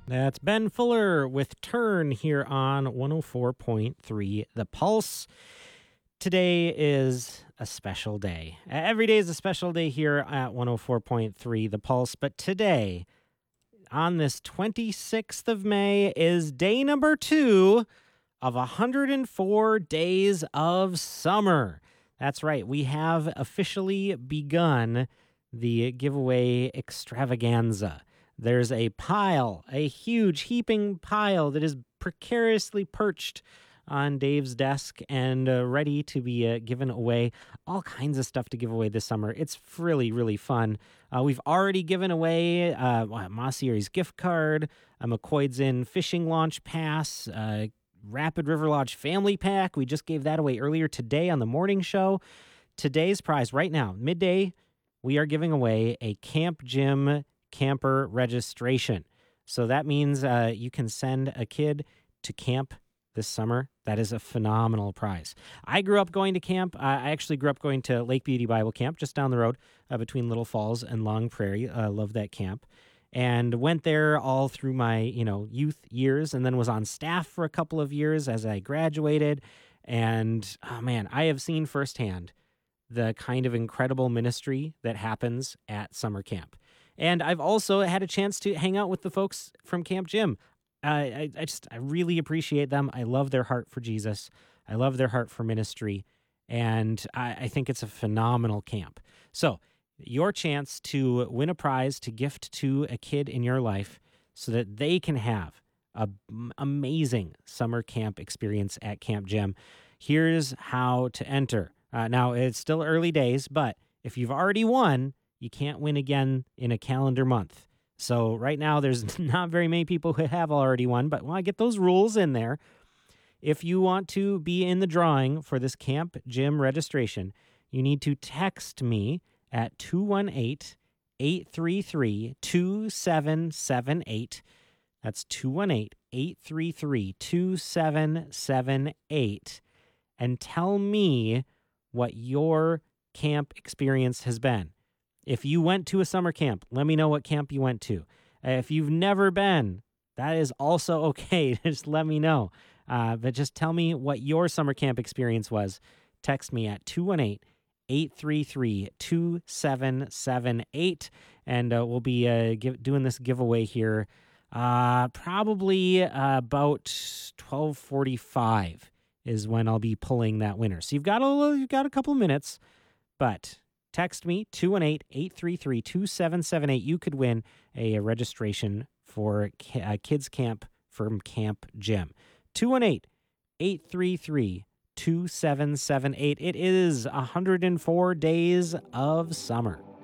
That's Ben Fuller with Turn here on 104.3 The Pulse. Today is a special day. Every day is a special day here at 104.3 The Pulse, but today, on this 26th of May, is day number 2 of 104 days of summer. That's right, we have officially begun the giveaway extravaganza. There's a pile, a huge heaping pile that is precariously perched on Dave's desk and ready to be given away. All kinds of stuff to give away this summer. It's really, really fun. We've already given away a Mossier's gift card, a McCoyd's Inn fishing launch pass, Rapid River Lodge family pack. We just gave that away earlier today on the morning show. Today's prize right now, midday, we are giving away a Camp Jim camper registration. So that means you can send a kid to camp this summer. That is a phenomenal prize. I grew up going to camp. I actually grew up going to Lake Beauty Bible Camp just down the road between Little Falls and Long Prairie. I love that camp. And went there all through my, youth years, and then was on staff for a couple of years as I graduated. And oh man, I have seen firsthand the kind of incredible ministry that happens at summer camp. And I've also had a chance to hang out with the folks from Camp Jim. I really appreciate them. I love their heart for Jesus. I love their heart for ministry. And I think it's a phenomenal camp. So your chance to win a prize to gift to a kid in your life so that they can have an amazing summer camp experience at Camp Jim. Here's how to enter. Now, it's still early days, but if you've already won, you can't win again in a calendar month. So right now, there's not very many people who have already won, but I get those rules in there. If you want to be in the drawing for this Camp Jim registration, you need to text me at 218-833-2778. That's 218-833-2778. And tell me what your camp experience has been. If you went to a summer camp, let me know what camp you went to. If you've never been, that is also okay. Just let me know. But just tell me what your summer camp experience was. Text me at 218-833-2778. And we'll be doing this giveaway here probably about 12:45 is when I'll be pulling that winner. So you've got a couple minutes, but text me, 218-833-2778. You could win a registration for kids camp from Camp Jim. 218-833-2778. It is 104 days of summer.